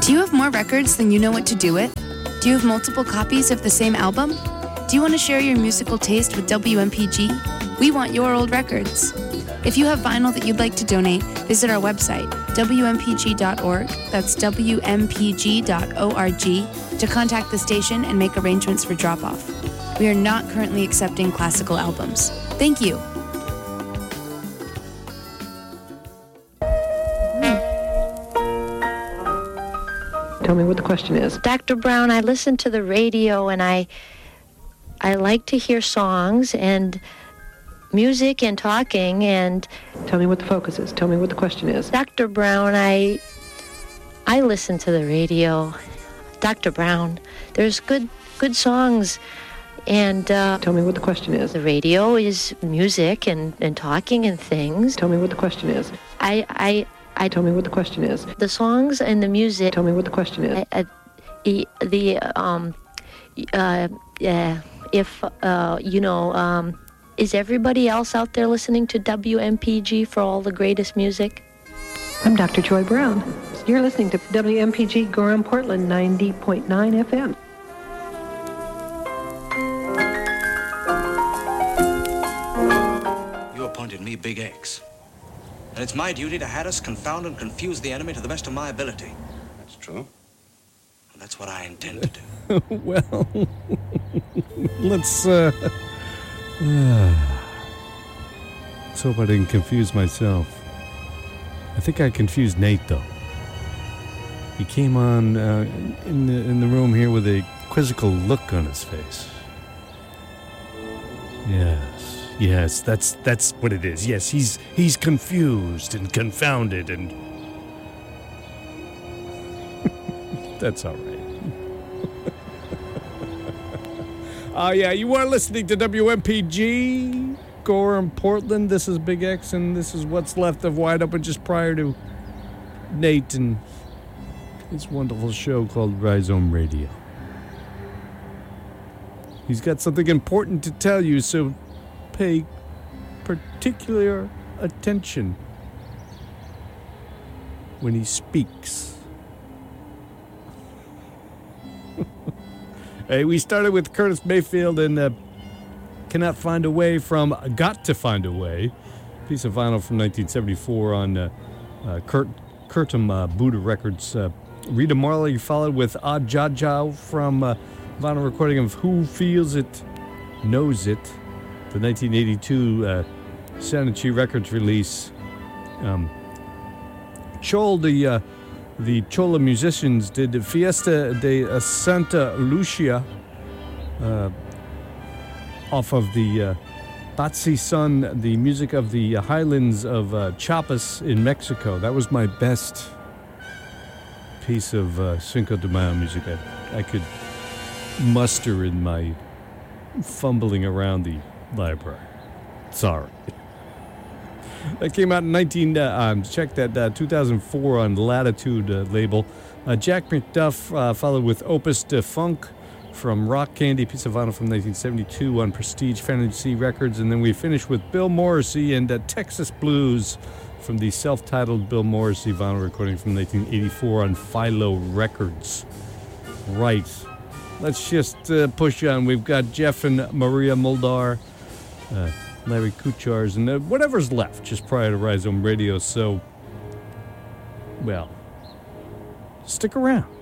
Do you have more records than you know what to do with? Do you have multiple copies of the same album? Do you want to share your musical taste with WMPG? We want your old records. If you have vinyl that you'd like to donate, visit our website, wmpg.org, that's wmpg.org, to contact the station and make arrangements for drop-off. We are not currently accepting classical albums. Thank you. Tell me what the question is. Dr. Brown, I listen to the radio and I like to hear songs and music and talking and... Tell me what the focus is. Tell me what the question is. Dr. Brown, I listen to the radio. Dr. Brown, there's good songs and... Tell me what the question is. The radio is music and talking and things. Tell me what the question is. Tell me what the question is. The songs and the music... Tell me what the question is. Is everybody else out there listening to WMPG for all the greatest music? I'm Dr. Joy Brown. You're listening to WMPG Gorham Portland 90.9 FM. You appointed me Big X. And it's my duty to harass, confound, and confuse the enemy to the best of my ability. That's true. And that's what I intend to do. Well, let's hope I didn't confuse myself. I think I confused Nate, though. He came on in the room here with a quizzical look on his face. Yes, that's what it is. Yes, he's confused and confounded, and that's all right. You are listening to WMPG Gorham Portland. This is Big X, and this is what's left of Wide Open, just prior to Nate and his wonderful show called Rhizome Radio. He's got something important to tell you, so pay particular attention when he speaks. Hey, we started with Curtis Mayfield and Cannot Find a Way from Got to Find a Way, piece of vinyl from 1974 on Curtum Buddha Records. Rita Marley followed with Odd Jaja from vinyl recording of Who Feels It Knows It, the 1982 Sanachi Records release. Chol, the Chola musicians, did Fiesta de Santa Lucia off of the Batsi Son, the music of the highlands of Chiapas in Mexico. That was my best piece of Cinco de Mayo music I could muster in my fumbling around the library. Sorry. That came out in 2004 on Latitude label. Jack McDuff followed with Opus de Funk from Rock Candy, piece of vinyl from 1972 on Prestige Fantasy Records. And then we finished with Bill Morrissey and Texas Blues from the self-titled Bill Morrissey vinyl recording from 1984 on Philo Records. Right. Let's just push on. We've got Jeff and Maria Muldaur, Larry Kuchars, and whatever's left just prior to Rhizome Radio. So, well, stick around.